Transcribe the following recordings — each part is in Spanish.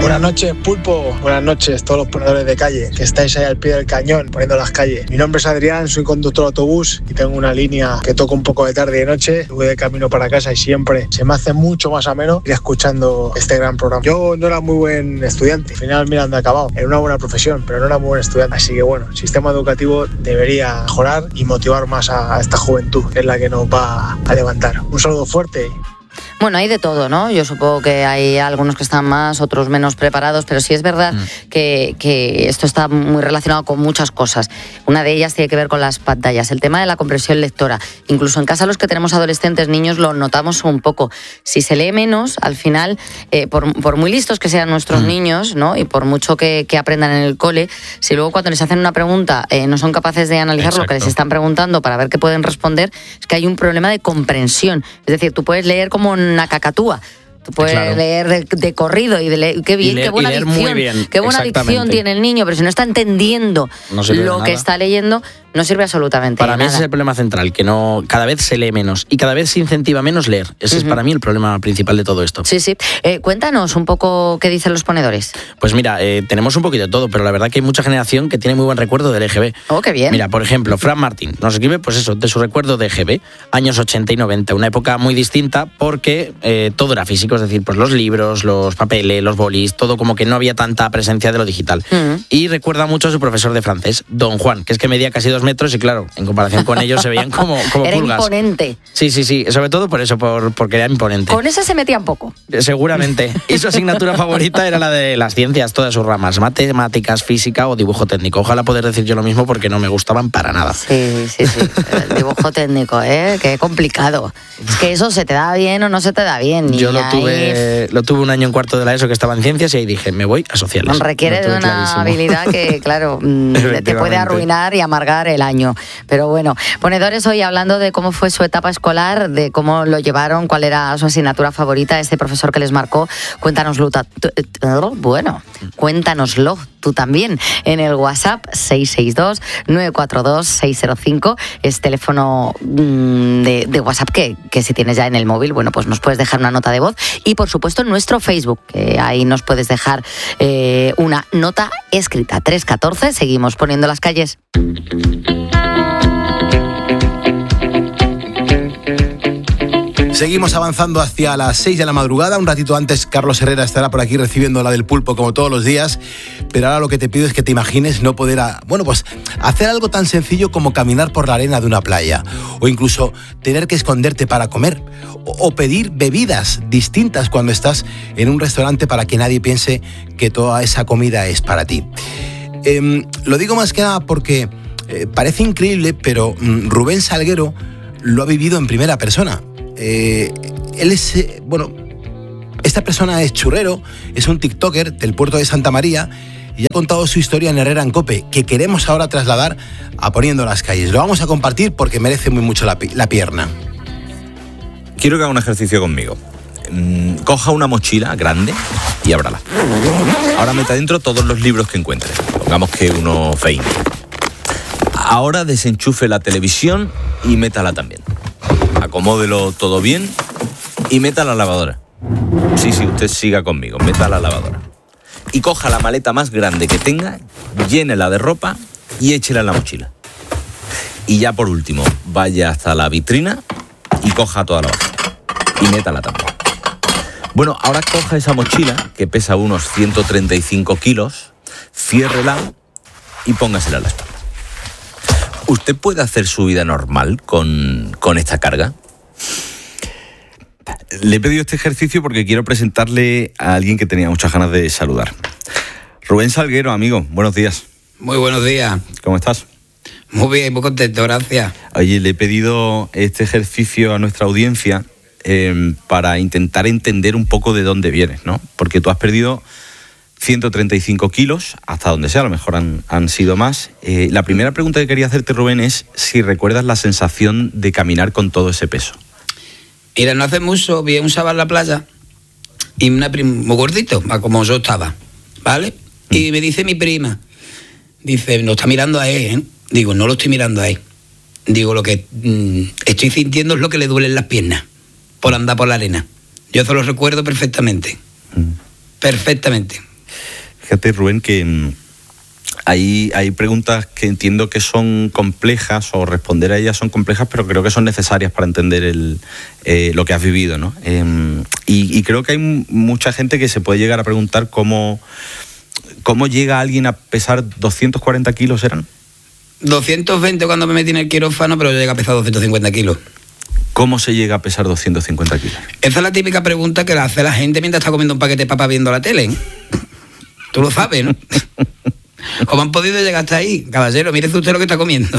Buenas noches, Pulpo. Buenas noches, todos los ponedores de calle que estáis ahí al pie del cañón poniendo las calles. Mi nombre es Adrián, soy conductor de autobús y tengo una línea que toco un poco de tarde y de noche. Voy de camino para casa y siempre se me hace mucho más ameno ir escuchando este gran programa. Yo no era muy buen estudiante, al final mira dónde he acabado. Era una buena profesión, pero no era muy buen estudiante. Así que bueno, el sistema educativo debería mejorar y motivar más a esta juventud, que es la que nos va a levantar. Un saludo fuerte. Bueno, hay de todo, ¿no? Yo supongo que hay algunos que están más, otros menos preparados, pero sí es verdad que esto está muy relacionado con muchas cosas. Una de ellas tiene que ver con las pantallas, el tema de la comprensión lectora. Incluso en casa los que tenemos adolescentes, niños, lo notamos un poco. Si se lee menos, al final, por muy listos que sean nuestros niños, ¿no? Y por mucho que aprendan en el cole, si luego cuando les hacen una pregunta no son capaces de analizar lo que les están preguntando para ver qué pueden responder, es que hay un problema de comprensión. Es decir, tú puedes leer como una cacatúa. Tú puedes leer de corrido y qué bien, qué buena dicción, qué buena dicción tiene el niño, pero si no está entendiendo lo que está leyendo, no sirve absolutamente para mí nada. Ese es el problema central, que no cada vez se lee menos y cada vez se incentiva menos leer. Ese es para mí el problema principal de todo esto. Sí. Cuéntanos un poco qué dicen los ponedores. Pues mira, tenemos un poquito de todo, pero la verdad que hay mucha generación que tiene muy buen recuerdo del EGB. Oh, qué bien. Mira, por ejemplo, Fran Martín nos escribe, pues eso, de su recuerdo de EGB, años 80 y 90, una época muy distinta porque todo era físico, es decir, pues los libros, los papeles, los bolis, todo como que no había tanta presencia de lo digital. Y recuerda mucho a su profesor de francés, Don Juan, que es que medía casi 2 metros y claro, en comparación con ellos se veían como era pulgas. Era imponente. Sí, sobre todo por eso, porque era imponente. Con ese se metía un poco. Seguramente. Y su asignatura favorita era la de las ciencias, todas sus ramas, matemáticas, física o dibujo técnico. Ojalá poder decir yo lo mismo porque no me gustaban para nada. Sí. El dibujo técnico, qué complicado. Es que eso se te da bien o no se te da bien. Yo lo tuve un año en cuarto de la ESO que estaba en ciencias y ahí dije, me voy a sociales. Requiere de una habilidad que, claro, te puede arruinar y amargar el año. Pero bueno, ponedores, hoy hablando de cómo fue su etapa escolar, de cómo lo llevaron, cuál era su asignatura favorita, este profesor que les marcó, cuéntanoslo tú también en el WhatsApp 662-942-605, es teléfono de WhatsApp que si tienes ya en el móvil, bueno, pues nos puedes dejar una nota de voz y por supuesto en nuestro Facebook, que ahí nos puedes dejar una nota escrita. 314, seguimos poniendo las calles. Seguimos avanzando hacia las 6 de la madrugada. Un ratito antes Carlos Herrera estará por aquí recibiendo la del Pulpo como todos los días. Pero ahora lo que te pido es que te imagines no poder hacer algo tan sencillo como caminar por la arena de una playa. O incluso tener que esconderte para comer. O pedir bebidas distintas cuando estás en un restaurante para que nadie piense que toda esa comida es para ti. Lo digo más que nada porque parece increíble, pero Rubén Salguero lo ha vivido en primera persona. Él es, esta persona es churrero, es un tiktoker del puerto de Santa María y ha contado su historia en Herrera en COPE, que queremos ahora trasladar a Poniendo las Calles. Lo vamos a compartir porque merece muy mucho la pierna. Quiero que haga un ejercicio conmigo. Coja una mochila grande y ábrala. Ahora meta dentro todos los libros que encuentre. Pongamos que unos 20. Ahora desenchufe la televisión y métala también. Acomódelo todo bien y meta a la lavadora. Sí, usted siga conmigo, meta a la lavadora. Y coja la maleta más grande que tenga, llénela de ropa y échela en la mochila. Y ya por último, vaya hasta la vitrina y coja toda la basura. Y métala también. Bueno, ahora coja esa mochila, que pesa unos 135 kilos, ciérrela y póngasela a la espalda. ¿Usted puede hacer su vida normal con esta carga? Le he pedido este ejercicio porque quiero presentarle a alguien que tenía muchas ganas de saludar. Rubén Salguero, amigo, buenos días. Muy buenos días. ¿Cómo estás? Muy bien, muy contento, gracias. Oye, le he pedido este ejercicio a nuestra audiencia para intentar entender un poco de dónde vienes, ¿no? Porque tú has perdido 135 kilos, hasta donde sea, a lo mejor han sido más. La primera pregunta que quería hacerte, Rubén, es si recuerdas la sensación de caminar con todo ese peso. Mira, no hace mucho vi un sábado en la playa y una prima, muy gordito, como yo estaba, ¿vale? Y me dice mi prima, dice, no está mirando a él, ¿eh? Digo, no lo estoy mirando a él. Digo, lo que estoy sintiendo es lo que le duelen las piernas por andar por la arena. Yo eso lo recuerdo perfectamente. Perfectamente. Fíjate, Rubén, que hay preguntas que entiendo que son complejas, o responder a ellas son complejas, pero creo que son necesarias para entender lo que has vivido, ¿no? Y creo que hay mucha gente que se puede llegar a preguntar cómo llega alguien a pesar 240 kilos, ¿eran? 220 cuando me metí en el quirófano, pero yo llegué a pesar 250 kilos. ¿Cómo se llega a pesar 250 kilos? Esa es la típica pregunta que la hace la gente mientras está comiendo un paquete de papas viendo la tele, ¿eh? Tú lo sabes, ¿no? ¿Cómo han podido llegar hasta ahí? Caballero, mire usted lo que está comiendo.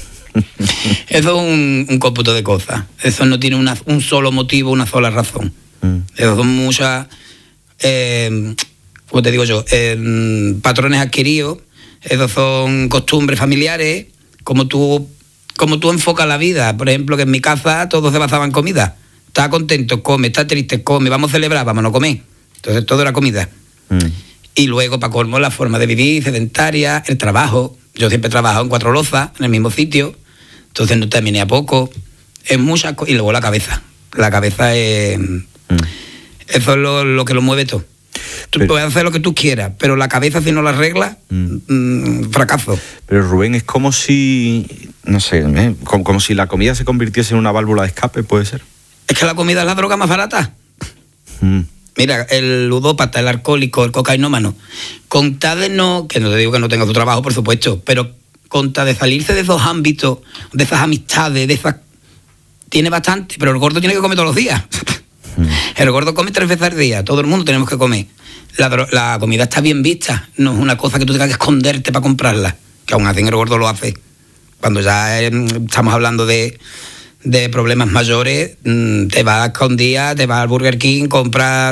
Eso es un cómputo de cosas. Eso no tiene un solo motivo, una sola razón. Eso son muchas, ¿cómo te digo yo? Patrones adquiridos. Esos son costumbres familiares. Como tú enfocas la vida. Por ejemplo, que en mi casa todos se basaban en comida. Está contento, come. Está triste, come. Vamos a celebrar, vámonos a comer. Entonces todo era comida. Y luego, para colmo, la forma de vivir, sedentaria, el trabajo. Yo siempre he trabajado en 4 lozas, en el mismo sitio. Entonces no terminé a poco. Es muchas cosas. Y luego la cabeza. La cabeza es... Eso es lo que lo mueve todo. Tú puedes hacer lo que tú quieras, pero la cabeza, si no la arreglas, fracaso. Pero Rubén, es como si... No sé, como si la comida se convirtiese en una válvula de escape, ¿puede ser? Es que la comida es la droga más barata. Mira, el ludópata, el alcohólico, el cocainómano, con tal de no, que no te digo que no tenga su trabajo, por supuesto, pero con tal de salirse de esos ámbitos, de esas amistades, de esas... Tiene bastante, pero el gordo tiene que comer todos los días. El gordo come 3 veces al día, todo el mundo tenemos que comer. La comida está bien vista, no es una cosa que tú tengas que esconderte para comprarla, que aún así el gordo lo hace. Cuando ya estamos hablando de problemas mayores, te vas a escondida, te vas al Burger King, compras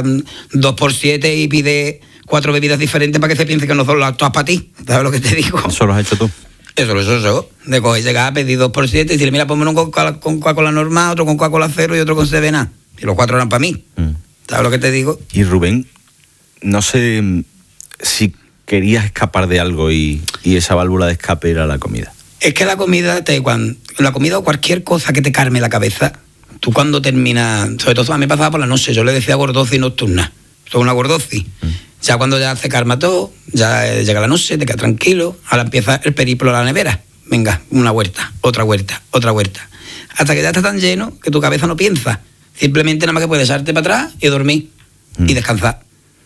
2x7 y pides 4 bebidas diferentes para que se piense que no son todas para ti. ¿Sabes lo que te digo? ¿Eso lo has hecho tú? Eso lo he hecho yo. De coger, llegar, pedir 2x7 y decirle, mira, ponme uno con Coca-Cola normal, otro con Coca-Cola cero y otro con Sevena. Y los 4 eran para mí. ¿Sabes lo que te digo? Y Rubén, no sé si querías escapar de algo y esa válvula de escape era la comida. Es que la comida, la comida o cualquier cosa que te calme la cabeza, tú cuando terminas, sobre todo a mí me pasaba por la noche, yo le decía gordosis nocturna, soy una gordosis. Ya cuando ya se calma todo, ya llega la noche, te quedas tranquilo, ahora empieza el periplo a la nevera. Venga, una huerta, otra huerta, otra huerta. Hasta que ya está tan lleno que tu cabeza no piensa. Simplemente nada más que puedes echarte para atrás y dormir y descansar.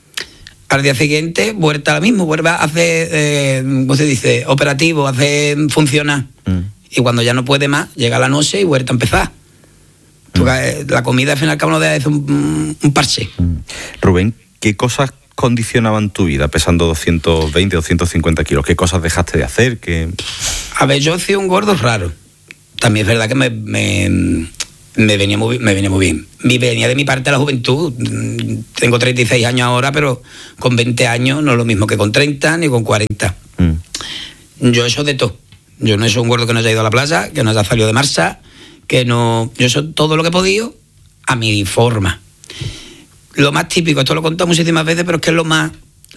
Al día siguiente, vuelta a lo mismo, vuelve a hacer, ¿cómo se dice? Operativo, hacer funcionar. Y cuando ya no puede más, llega la noche y vuelta a empezar. La comida, al fin y al cabo, no es un parche. Rubén, ¿qué cosas condicionaban tu vida pesando 220, 250 kilos? ¿Qué cosas dejaste de hacer? A ver, yo he sido un gordo raro. También es verdad que me venía muy bien. Venía de mi parte de la juventud. Tengo 36 años ahora, pero con 20 años no es lo mismo que con 30 ni con 40. Yo he hecho de todo. Yo no he hecho un gordo que no haya ido a la playa, que no haya salido de marcha, que no... Yo he hecho todo lo que he podido a mi forma. Lo más típico, esto lo he contado muchísimas veces, pero es que es lo más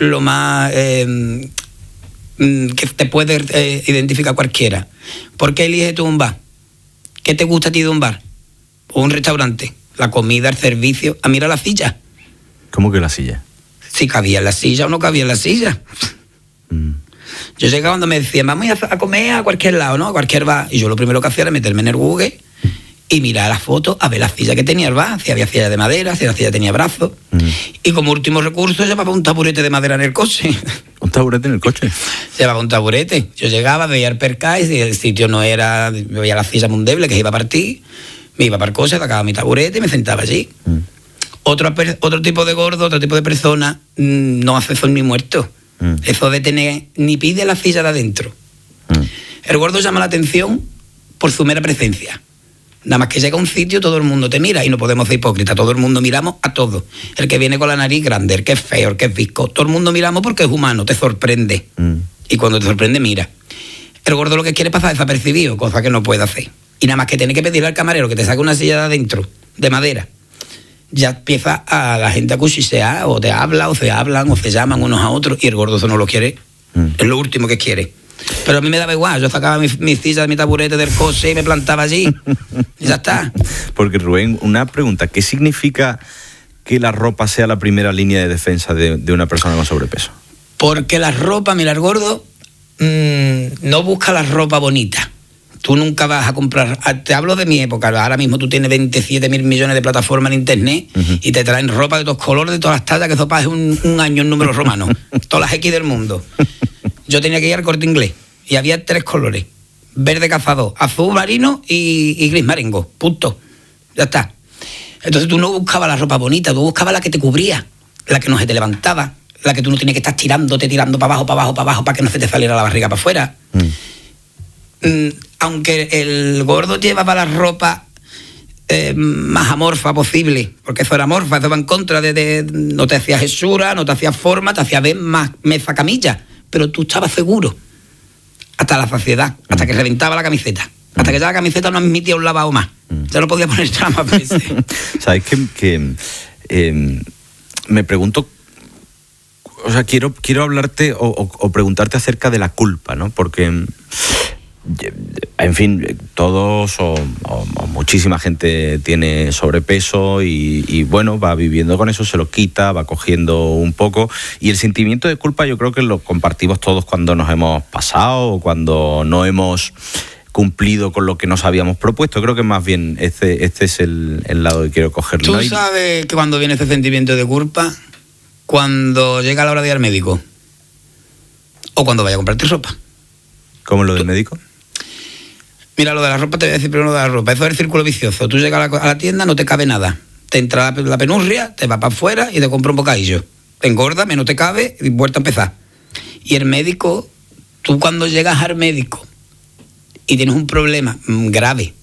que te puede identificar cualquiera. ¿Por qué eliges tú un bar? ¿Qué te gusta a ti de un bar? O un restaurante, la comida, el servicio. A mirar la silla. ¿Cómo que la silla? Si cabía en la silla o no cabía en la silla. Yo llegaba cuando me decían, vamos a comer a cualquier lado, ¿no? A cualquier bar. Y yo lo primero que hacía era meterme en el Google y mirar las fotos a ver la silla que tenía el bar. Si había silla de madera, si la silla tenía brazos. Y como último recurso llevaba un taburete de madera en el coche. ¿Un taburete en el coche? Llevaba un taburete. Yo llegaba, veía el percal y si el sitio no era... Veía la silla mundeble que se iba a partir... Me iba para el coche, sacaba mi taburete y me sentaba allí. Otro tipo de gordo, otro tipo de persona, no hace eso ni muerto. Eso de tener, ni pide la silla de adentro. El gordo llama la atención por su mera presencia. Nada más que llega a un sitio, todo el mundo te mira y no podemos ser hipócritas. Todo el mundo miramos a todos. El que viene con la nariz grande, el que es feo, el que es visco. Todo el mundo miramos porque es humano, te sorprende. Y cuando te sorprende, mira. El gordo lo que quiere es pasar desapercibido, cosa que no puede hacer. Y nada más que tiene que pedirle al camarero que te saque una silla de adentro, de madera. Ya empieza a la gente a cuchichear, o te habla, o se hablan, o se llaman unos a otros, y el gordo eso no lo quiere. Es lo último que quiere. Pero a mí me daba igual, yo sacaba mi silla, mi taburete del coche y me plantaba allí. Y ya está. Porque Rubén, una pregunta, ¿qué significa que la ropa sea la primera línea de defensa de una persona con sobrepeso? Porque la ropa, mira, el gordo no busca la ropa bonita. Tú nunca vas a comprar, te hablo de mi época, ahora mismo tú tienes 27.000 millones de plataformas en internet y te traen ropa de todos colores, de todas las tallas, que eso pasa un año en números romanos, todas las X del mundo. Yo tenía que ir al Corte Inglés y había 3 colores, verde cazador, azul marino y gris marengo, punto, ya está. Entonces tú no buscabas la ropa bonita, tú buscabas la que te cubría, la que no se te levantaba, la que tú no tenías que estar tirando para abajo, para que no se te saliera la barriga para afuera. Aunque el gordo llevaba la ropa más amorfa posible, porque eso era amorfa, eso va en contra de no te hacía hechura, no te hacía forma, te hacía ver más mesa camilla, pero tú estabas seguro hasta la saciedad, hasta que reventaba la camiseta, hasta que ya la camiseta no admitía un lavado más, ya no podía poner más veces. ¿Sabes que me pregunto? O sea, quiero hablarte o preguntarte acerca de la culpa, ¿no? Porque, en fin, todos o muchísima gente tiene sobrepeso y bueno, va viviendo con eso, se lo quita, va cogiendo un poco. Y el sentimiento de culpa yo creo que lo compartimos todos cuando nos hemos pasado o cuando no hemos cumplido con lo que nos habíamos propuesto. Creo que más bien este es el lado que quiero cogerlo. ¿Tú sabes que cuando viene este sentimiento de culpa? Cuando llega la hora de ir al médico o cuando vaya a comprarte ropa. ¿Cómo lo del médico? Mira, lo de la ropa, te voy a decir primero lo de la ropa. Eso es el círculo vicioso. Tú llegas a la tienda, no te cabe nada. Te entra la penurria, te vas para afuera y te compra un bocadillo. Te engorda, menos te cabe y vuelta a empezar. Y el médico, tú cuando llegas al médico y tienes un problema grave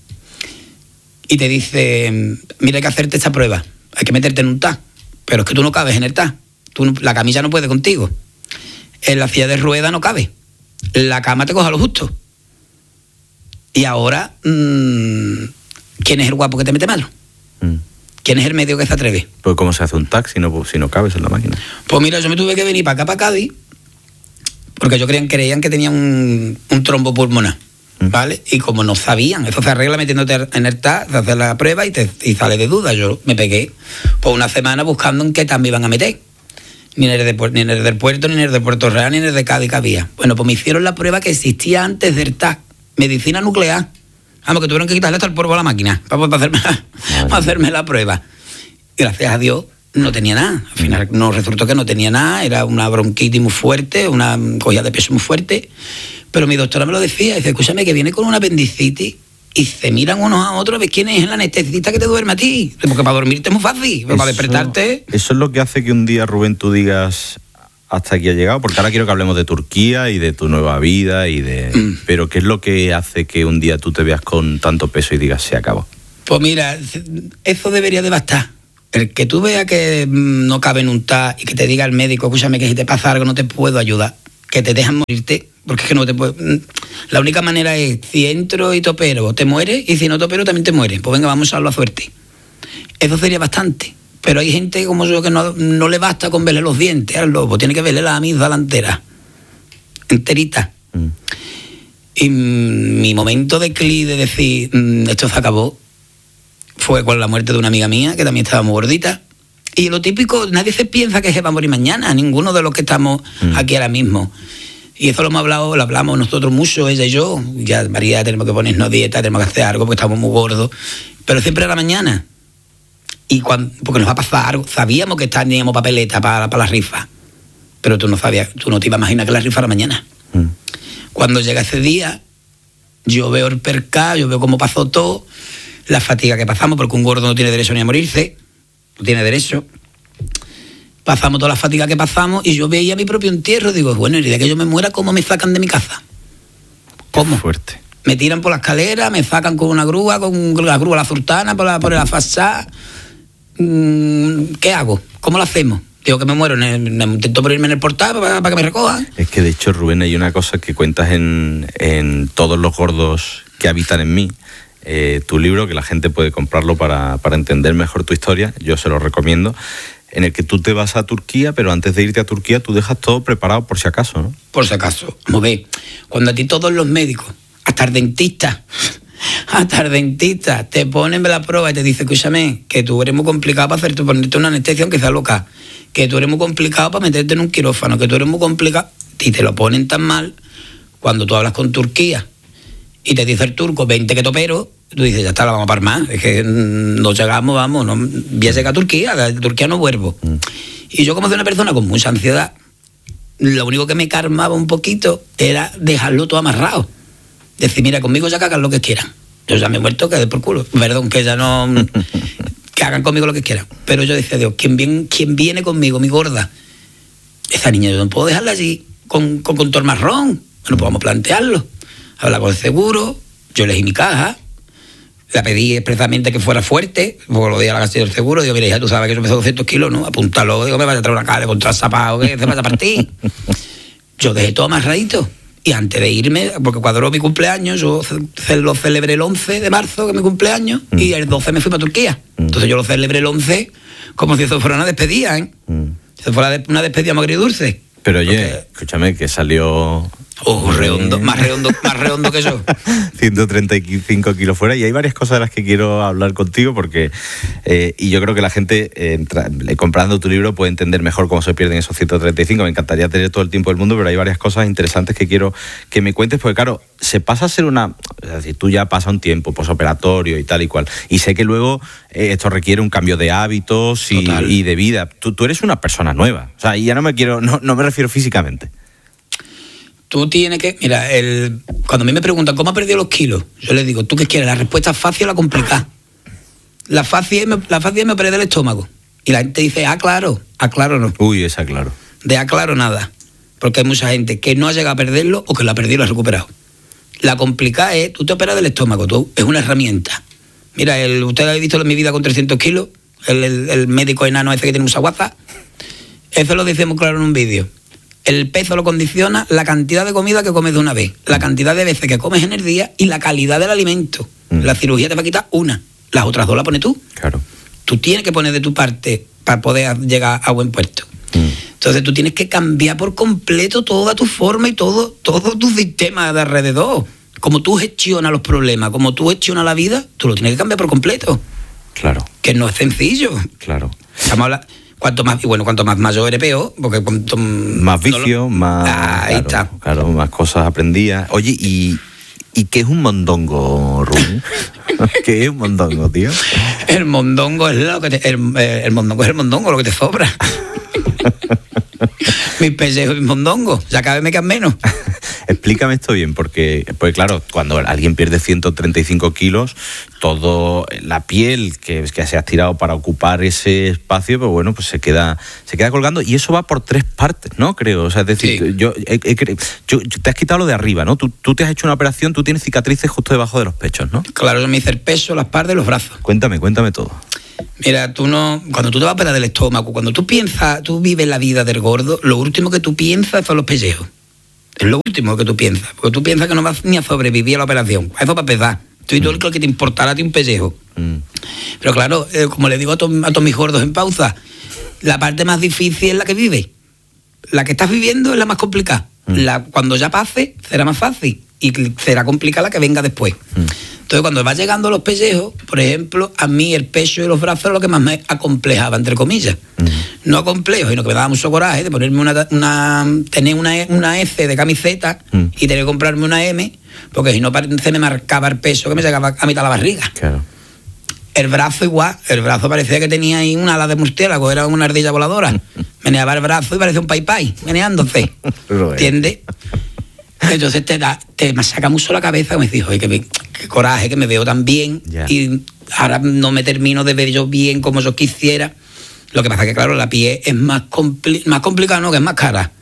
y te dice, mira, hay que hacerte esta prueba, hay que meterte en un TAC, pero es que tú no cabes en el TAC. La camilla no puede contigo. En la silla de rueda no cabe. La cama te coja lo justo. Y ahora, ¿quién es el guapo que te mete mano? ¿Quién es el medio que se atreve? Pues ¿cómo se hace un taxi si no cabes en la máquina? Pues mira, yo me tuve que venir para acá, para Cádiz, porque ellos creían que tenía un trombo pulmonar, ¿vale? Y como no sabían, eso se arregla metiéndote en el TAC, hacer la prueba y sale de duda. Yo me pegué por una semana buscando en qué TAC me iban a meter. Ni en el del puerto, ni en el de Puerto Real, ni en el de Cádiz que había. Bueno, pues me hicieron la prueba que existía antes del TAC, medicina nuclear. Vamos, que tuvieron que quitarle hasta el polvo a la máquina para hacerme la prueba. Y gracias a Dios no tenía nada. Al final no resultó que no tenía nada, era una bronquitis muy fuerte, una cogida de peso muy fuerte. Pero mi doctora me lo decía, dice, escúchame, que viene con una apendicitis y se miran unos a otros a ver quién es el anestesista que te duerme a ti. Porque para dormirte es muy fácil, pero para despertarte... Eso es lo que hace que un día, Rubén, tú digas hasta aquí ha llegado, porque ahora quiero que hablemos de Turquía y de tu nueva vida y de... Pero ¿qué es lo que hace que un día tú te veas con tanto peso y digas se acabó? Pues mira, eso debería de bastar. El que tú veas que no cabe en un TAC y que te diga el médico, escúchame, que si te pasa algo no te puedo ayudar, que te dejan morirte, porque es que no te puedo... La única manera es, si entro y te opero, te mueres, y si no te opero también te mueres. Pues venga, vamos a darlo a suerte. Eso sería bastante. Pero hay gente como yo que no le basta con verle los dientes al lobo, tiene que verle la amígdala entera, enterita. Y mi momento de clic de decir, esto se acabó, fue con la muerte de una amiga mía, que también estaba muy gordita. Y lo típico, nadie se piensa que se va a morir mañana, ninguno de los que estamos aquí ahora mismo. Y eso lo hablamos nosotros mucho, ella y yo. Ya, María, tenemos que ponernos dieta, tenemos que hacer algo porque estamos muy gordos. Pero siempre a la mañana. Y porque nos va a pasar algo. Sabíamos que teníamos papeleta para la rifa. Pero tú no te ibas a imaginar que la rifa era mañana. Cuando llega ese día, yo veo el percal, yo veo cómo pasó todo, la fatiga que pasamos, porque un gordo no tiene derecho ni a morirse. No tiene derecho. Pasamos toda la fatiga que pasamos y yo veía mi propio entierro. Digo, bueno, el día que yo me muera, ¿cómo me sacan de mi casa? ¿Cómo? Fuerte. Me tiran por la escalera, me sacan con una grúa, con la grúa la sultana, por la fachada. ¿Qué hago? ¿Cómo lo hacemos? Digo que me muero, intento ponerme en el portal para que me recojan. Es que de hecho, Rubén, hay una cosa que cuentas en Todos los gordos que habitan en mí, tu libro, que la gente puede comprarlo para entender mejor tu historia, yo se lo recomiendo, en el que tú te vas a Turquía, pero antes de irte a Turquía tú dejas todo preparado por si acaso, ¿no? Por si acaso. Vamos a ver, cuando a ti todos los médicos, hasta el dentista, te ponen la prueba y te dicen, escúchame, que tú eres muy complicado para ponerte una anestesia aunque sea loca, que tú eres muy complicado para meterte en un quirófano, que tú eres muy complicado, y te lo ponen tan mal cuando tú hablas con Turquía y te dice el turco 20 que topero, tú dices, ya está, la vamos a parar más, es que no llegamos, vamos, no voy a llegar a Turquía, de Turquía no vuelvo. Y yo, como soy una persona con mucha ansiedad, lo único que me calmaba un poquito era dejarlo todo amarrado. Decir, mira, conmigo ya que hagan lo que quieran. Yo ya me he muerto, que dé por culo. Perdón, que ya no... que hagan conmigo lo que quieran. Pero yo decía, Dios, ¿quién viene conmigo, mi gorda? Esa niña yo no puedo dejarla allí con todo el marrón. Bueno, pues vamos a plantearlo. Hablar con el seguro, yo elegí mi caja, la pedí expresamente que fuera fuerte, porque lo di a la casa del seguro, digo, mira, hija, tú sabes que yo peso 200 kilos, ¿no? Apúntalo, digo, me vas a traer una caja de contrazapado, que se vas a partir. Yo dejé todo amarradito. Y antes de irme, porque cuadró mi cumpleaños, yo lo celebré el 11 de marzo, que es mi cumpleaños, y el 12 me fui para Turquía. Entonces yo lo celebré el 11 como si eso fuera una despedida, ¿eh? Si fuera una despedida muy agridulce. Pero oye, escúchame, que salió... redondo, más redondo que yo. 135 kilos fuera, y hay varias cosas de las que quiero hablar contigo porque y yo creo que la gente comprando tu libro puede entender mejor cómo se pierden esos 135. Me encantaría tener todo el tiempo del mundo, pero hay varias cosas interesantes que quiero que me cuentes, porque claro, se pasa a ser es decir, tú ya pasas un tiempo posoperatorio y tal y cual, y sé que luego esto requiere un cambio de hábitos y de vida. Tú eres una persona nueva, o sea, y ya no me refiero físicamente. Tú tienes que... Mira, cuando a mí me preguntan ¿cómo has perdido los kilos? Yo les digo, ¿tú qué quieres? ¿La respuesta fácil o la complicada? La fácil es me operé del estómago. Y la gente dice, claro no. Uy, esa claro. De claro nada. Porque hay mucha gente que no ha llegado a perderlo o que lo ha perdido y lo ha recuperado. La complicada es, tú te operas del estómago, es una herramienta. Mira, usted ha visto mi vida con 300 kilos, el médico enano ese que tiene mucha guaza. Eso lo decimos claro en un vídeo. El peso lo condiciona la cantidad de comida que comes de una vez, la cantidad de veces que comes en el día y la calidad del alimento. La cirugía te va a quitar una, las otras dos las pones tú. Claro. Tú tienes que poner de tu parte para poder llegar a buen puerto. Entonces tú tienes que cambiar por completo toda tu forma y todo tu sistema de alrededor. Como tú gestionas los problemas, como tú gestionas la vida, tú lo tienes que cambiar por completo. Claro. Que no es sencillo. Claro. Estamos hablando... Cuanto más mayor eres, peor, porque cuanto más vicio, más... Ahí está. Claro, más cosas aprendías. Oye, ¿y qué es un mondongo, Rubén? ¿Qué es un mondongo, tío? El mondongo es lo que el mondongo es el mondongo, lo que te sobra. Mis pellejos y mis mondongos, ya cada vez me quedan menos. Explícame esto bien, porque claro, cuando alguien pierde 135 kilos, todo la piel que se ha estirado para ocupar ese espacio, pues bueno, pues se queda colgando, y eso va por 3 partes, ¿no? Creo, o sea, es decir, sí. Te has quitado lo de arriba, ¿no? Tú te has hecho una operación, tú tienes cicatrices justo debajo de los pechos, ¿no? Claro, yo me hice el pecho, la espalda y los brazos. Cuéntame todo. Mira, cuando tú te vas a operar del estómago, cuando tú vives la vida del gordo, lo último que tú piensas son los pellejos. Es lo último que tú piensas, porque tú piensas que no vas ni a sobrevivir a la operación. Eso para empezar. Tú y todo lo que te importará a ti un pellejo. Pero claro, como le digo a todos mis gordos en pausa, la parte más difícil es la que vives. La que estás viviendo es la más complicada. Cuando ya pase, será más fácil. Y será complicada la que venga después. Entonces, cuando vas llegando a los pellejos, por ejemplo, a mí el pecho y los brazos es lo que más me acomplejaba, entre comillas. No acomplejo, sino que me daba mucho coraje de ponerme tener una S de camiseta y tener que comprarme una M, porque si no se me marcaba el peso que me llegaba a mitad de la barriga. Claro. El brazo igual, el brazo parecía que tenía ahí una ala de murciélago, era una ardilla voladora. Meneaba el brazo y parecía un pay meneándose. ¿Entiendes? Entonces te saca mucho la cabeza, me dijo, qué coraje, que me veo tan bien, y ahora no me termino de ver yo bien como yo quisiera. Lo que pasa es que, claro, la piel es más complicada, no, que es más cara.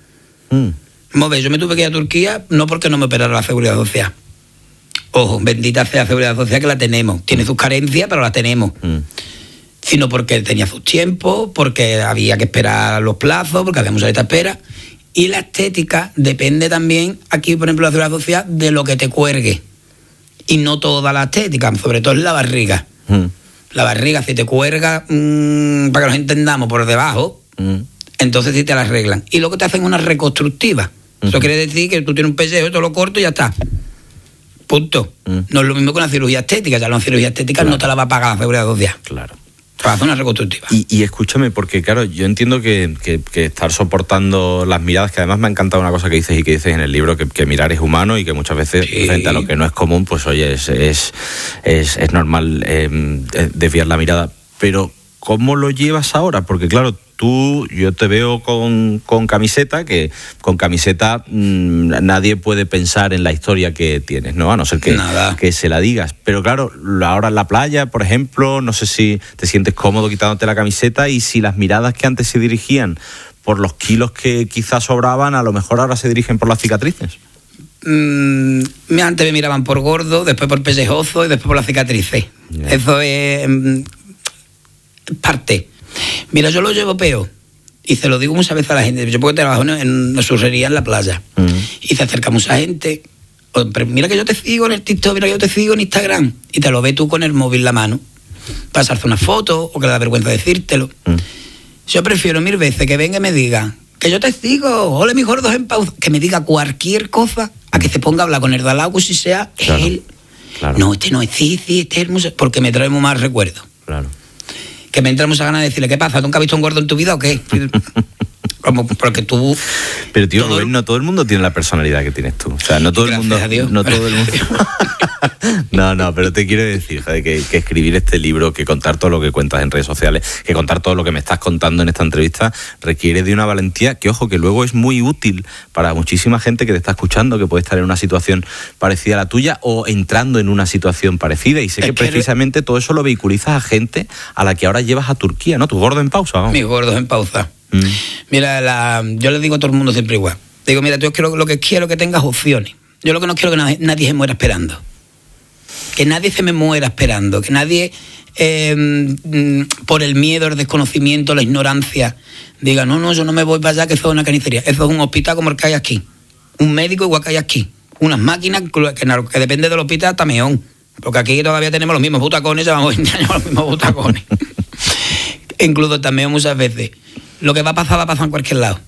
Yo me tuve que ir a Turquía, no porque no me operara la Seguridad Social. Ojo, bendita sea la Seguridad Social, que la tenemos. Tiene sus carencias, pero la tenemos. Sino porque tenía sus tiempos, porque había que esperar los plazos, porque había mucha lista de espera. Y la estética depende también, aquí por ejemplo la Seguridad Social, de lo que te cuelgue. Y no toda la estética, sobre todo en la barriga. La barriga, si te cuelga, para que nos entendamos, por debajo, entonces sí te la arreglan. Y luego te hacen una reconstructiva. Eso quiere decir que tú tienes un pellejo, todo lo corto y ya está. Punto. No es lo mismo que una cirugía estética. Ya la cirugía estética no te la va a pagar la Seguridad Social. Claro. para hacer una reconstructiva. Y escúchame, porque claro, yo entiendo que estar soportando las miradas, que además me ha encantado una cosa que dices en el libro, que mirar es humano y que muchas veces frente a lo que no es común, pues oye, es normal desviar la mirada. Pero ¿cómo lo llevas ahora? Porque claro, yo te veo con camiseta, que con camiseta nadie puede pensar en la historia que tienes, ¿no? A no ser que se la digas. Pero claro, ahora en la playa, por ejemplo, no sé si te sientes cómodo quitándote la camiseta y si las miradas que antes se dirigían por los kilos que quizás sobraban, a lo mejor ahora se dirigen por las cicatrices. Antes me miraban por gordo, después por pellejoso y después por las cicatrices. Yeah. Eso es parte. Mira, yo lo llevo peor y se lo digo muchas veces a la gente. Yo porque trabajo en una surrería en la playa y se acerca mucha gente. Pero mira que yo te sigo en el TikTok, mira que yo te sigo en Instagram, y te lo ves tú con el móvil en la mano, pasarte una foto o que le da vergüenza decírtelo. Yo prefiero 1000 veces que venga y me diga que yo te sigo, ole mis gordos en pausa, que me diga cualquier cosa, a que se ponga a hablar con el de al lado, si sea claro, él. Claro. No, este no es, sí, este es hermoso, porque me trae muy mal recuerdo. Claro. Que me entra mucha ganas de decirle, ¿qué pasa? ¿Tú nunca has visto un gordo en tu vida o qué? Como porque tú... Pero tío, Rubén, no todo el mundo tiene la personalidad que tienes tú. O sea, no todo el mundo... No todo el mundo... No, pero te quiero decir, joder, que escribir este libro, que contar todo lo que cuentas en redes sociales, que contar todo lo que me estás contando en esta entrevista, requiere de una valentía que, ojo, que luego es muy útil para muchísima gente que te está escuchando, que puede estar en una situación parecida a la tuya o entrando en una situación parecida. Y sé que precisamente todo eso lo vehiculizas a gente a la que ahora llevas a Turquía, ¿no? Tu gordo en pausa, vamos. Mis gordos en pausa. Mira, yo le digo a todo el mundo siempre igual. Digo, mira, yo lo que quiero es que tengas opciones. Yo lo que no quiero es que nadie se muera esperando. Que nadie se me muera esperando. Que nadie, por el miedo, el desconocimiento, la ignorancia, diga, no, yo no me voy para allá, que eso es una carnicería. Eso es un hospital como el que hay aquí. Un médico igual que hay aquí. Unas máquinas que depende del hospital hasta mejor. Porque aquí todavía tenemos los mismos butacones, llevamos 20 años los mismos butacones. Incluso también muchas veces. Lo que va a pasar en cualquier lado.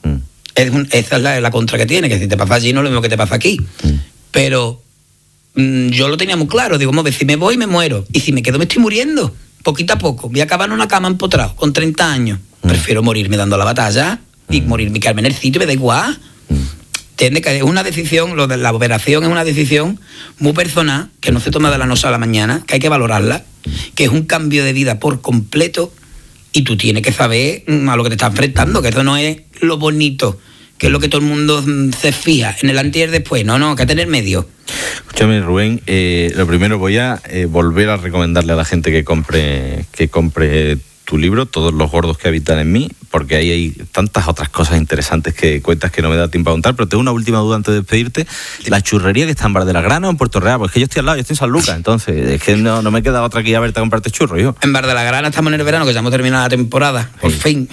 Esa es la contra que tiene, que si te pasa allí no es lo mismo que te pasa aquí. Pero yo lo tenía muy claro, digo, si me voy me muero, y si me quedo me estoy muriendo, poquito a poco, voy a acabar en una cama empotrado, con 30 años. Prefiero morirme dando la batalla y morirme, quedarme en el sitio, me da igual. Entiende que es una decisión, lo de la operación es una decisión muy personal, que no se toma de la noche a la mañana, que hay que valorarla, que es un cambio de vida por completo. Y tú tienes que saber a lo que te estás enfrentando, que eso no es lo bonito, que es lo que todo el mundo se fija, en el antes y el después. No, que tener medio. Escúchame, Rubén, lo primero voy a volver a recomendarle a la gente que compre tu libro, Todos los gordos que habitan en mí, porque ahí hay tantas otras cosas interesantes que cuentas que no me da tiempo a contar. Pero tengo una última duda antes de despedirte. ¿La churrería que está en Bar de la Grana o en Puerto Real? Pues es que yo estoy al lado, yo estoy en San Lucas, entonces es que no me queda otra que ir a verte a comprarte churros, yo. En Bar de la Grana estamos en el verano, que ya hemos terminado la temporada. Por fin.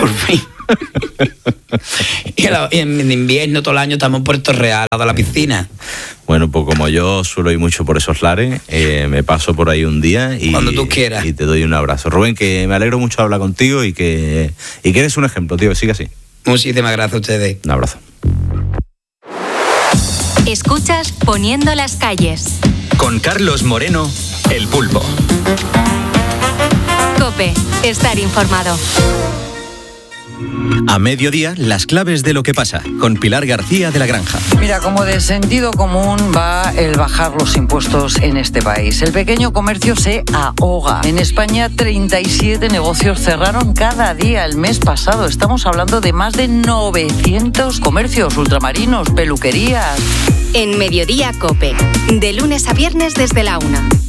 Y en invierno todo el año estamos en Puerto Real, a la piscina. Bueno, pues como yo suelo ir mucho por esos lares, me paso por ahí un día y cuando tú quieras. Y te doy un abrazo. Rubén, que me alegro mucho de hablar contigo y que eres un ejemplo, tío, que siga así. Muchísimas gracias a ustedes. Un abrazo. Escuchas Poniendo las calles. Con Carlos Moreno, El Pulpo. COPE, estar informado. A mediodía, las claves de lo que pasa, con Pilar García de la Granja. Mira, como de sentido común va el bajar los impuestos en este país. El pequeño comercio se ahoga. En España, 37 negocios cerraron cada día el mes pasado. Estamos hablando de más de 900 comercios, ultramarinos, peluquerías. En Mediodía COPE, de lunes a viernes desde la 1.